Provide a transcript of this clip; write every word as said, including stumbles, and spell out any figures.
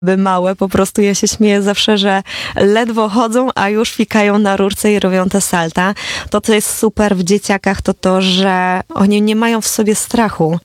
By małe, po prostu ja się śmieję zawsze, że ledwo chodzą, a już fikają na rurce i robią te salta. To, co jest super w dzieciakach, to to, że oni nie mają w sobie strachu.